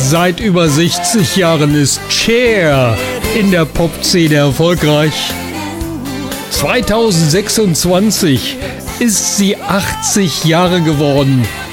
Seit über 60 Jahren ist Cher in der Popszene erfolgreich. 2026 ist sie 80 Jahre geworden.